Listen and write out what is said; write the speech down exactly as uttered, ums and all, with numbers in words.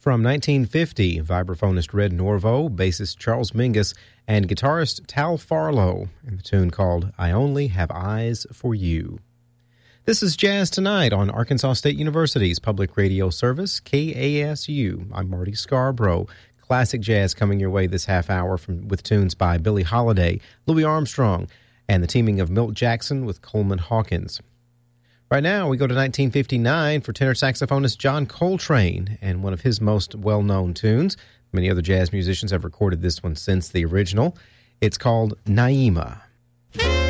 From nineteen fifty, vibraphonist Red Norvo, bassist Charles Mingus, and guitarist Tal Farlow, in the tune called I Only Have Eyes for You. This is Jazz Tonight on Arkansas State University's public radio service, K A S U. I'm Marty Scarborough. Classic jazz coming your way this half hour from, with tunes by Billie Holiday, Louis Armstrong, and the teaming of Milt Jackson with Coleman Hawkins. Right now, we go to nineteen fifty-nine for tenor saxophonist John Coltrane and one of his most well-known tunes. Many other jazz musicians have recorded this one since the original. It's called Naima.